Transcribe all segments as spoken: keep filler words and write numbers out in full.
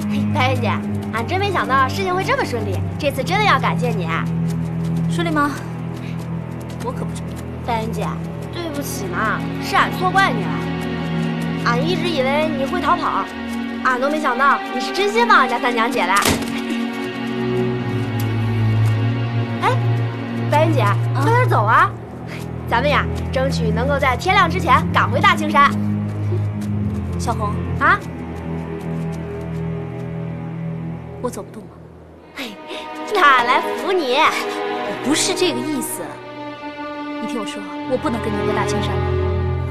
白云姐，俺真没想到事情会这么顺利，这次真的要感谢你。 顺利吗？我可不知道。 白云姐，对不起呢，是俺错怪你了。俺一直以为你会逃跑，俺都没想到你是真心帮俺家三娘姐的。哎，白云姐，快点走啊！咱们呀，争取能够在天亮之前赶回大青山。 小红啊， 我走不动吗？ 嘿，那俺来扶你。 我不是这个意思。你听我说，我不能跟你回大青山的。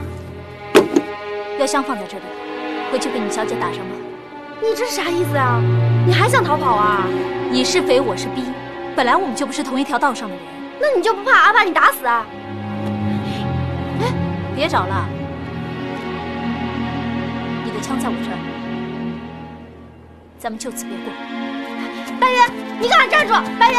药箱放在这里，回去给你小姐打上吧。 你这是啥意思啊？你还想逃跑啊？ 你是匪，我是逼，本来我们就不是同一条道上的人。 那你就不怕俺把你打死啊？ 哎，别找了，你的枪在我这儿，咱们就此别过。 白云，你给俺站住！白云，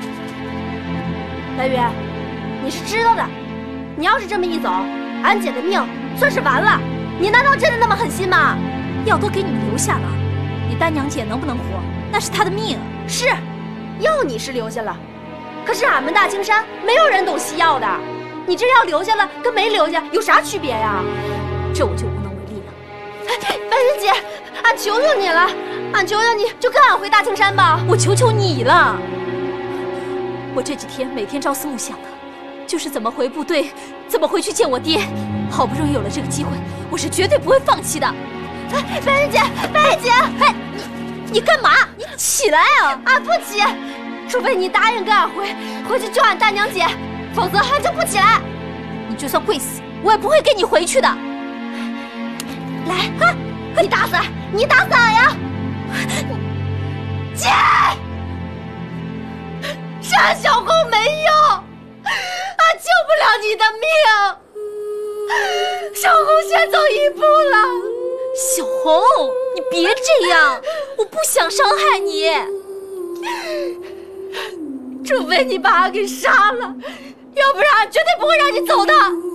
白云，你是知道的，你要是这么一走，俺姐的命算是完了。你难道真的那么狠心吗？ 药都给你们留下了，你丹娘姐能不能活，那是她的命。 是，药你是留下了，可是俺们大青山没有人懂西药的，你这药留下了跟没留下有啥区别呀？ 这我就无能为力了。 哎，白云姐，俺求求你了，俺求求你就跟俺回大青山吧。 我求求你了，我这几天每天朝思暮想的就是怎么回部队，怎么回去见我爹。好不容易有了这个机会，我是绝对不会放弃的。 哎，白云姐，白云姐， 哎，你你干嘛？你起来啊！ 俺不起，除非你答应跟俺回回去救俺大娘姐，否则俺就不起来。 你就算跪死，我也不会跟你回去的。 来，快，你打死俺，你打死俺呀！姐，是俺小红没用，俺救不了你的命。小红先走一步了。 小红，你别这样，我不想伤害你。 除非你把俺给杀了，要不然俺绝对不会让你走的。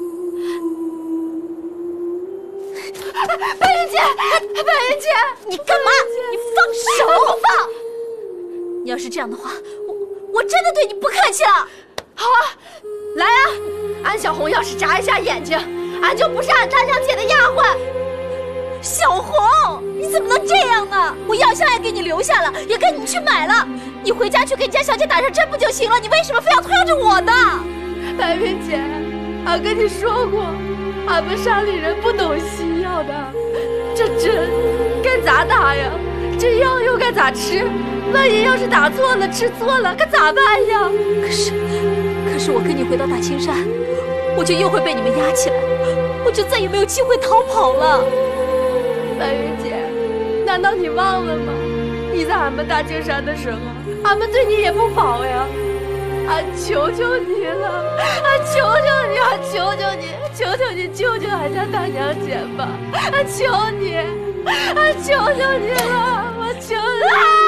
白云姐，白云姐， 你干嘛？你放手！不放！你要是这样的话，我我真的对你不客气了。 好啊，来啊！俺小红要是眨一下眼睛，俺就不是俺大娘姐的丫鬟。 小红，你怎么能这样呢？我药箱也给你留下了，也跟你去买了，你回家去给你家小姐打上针不就行了？你为什么非要拖着我呢？ 白云姐，俺跟你说过，俺们山里人不懂西药的，这针该咋打呀？这药又该咋吃？万一要是打错了、吃错了，可咋办呀？ 可是，可是我跟你回到大青山，我就又会被你们压起来，我就再也没有机会逃跑了。 白云姐，难道你忘了吗？你在俺们大青山的时候，俺们对你也不好呀。俺求求你了，俺求求你，俺求求你，求求你救救俺家大娘姐吧！俺求你，俺求求你了，我求求你。